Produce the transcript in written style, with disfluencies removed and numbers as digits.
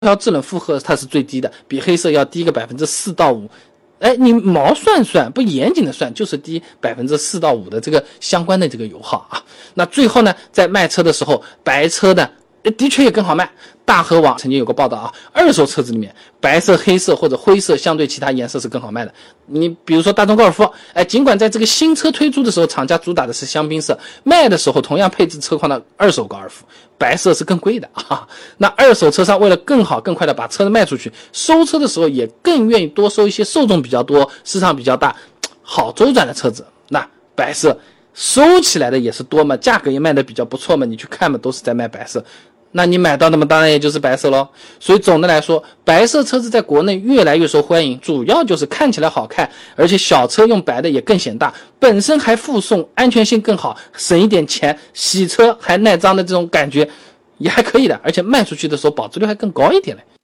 条制冷负荷它是最低的，比黑色要低个4%到5%。哎，你毛算不严谨的算，就是低4%到5%的这个相关的这个油耗啊。那最后呢，在卖车的时候，白车呢的确也更好卖。大和网曾经有个报道啊，二手车子里面白色、黑色或者灰色相对其他颜色是更好卖的。你比如说大众高尔夫，尽管在这个新车推出的时候，厂家主打的是香槟色，卖的时候同样配置车况的二手高尔夫，白色是更贵的啊。那二手车商为了更好更快的把车子卖出去，收车的时候也更愿意多收一些受众比较多、市场比较大、好周转的车子。那白色收起来的也是多嘛，价格也卖的比较不错嘛，你去看嘛，都是在卖白色。那你买到的嘛，当然也就是白色咯。所以总的来说，白色车子在国内越来越受欢迎，主要就是看起来好看，而且小车用白的也更显大，本身还附送安全性更好，省一点钱，洗车还耐脏的这种感觉也还可以的，而且卖出去的时候保值率还更高一点嘞。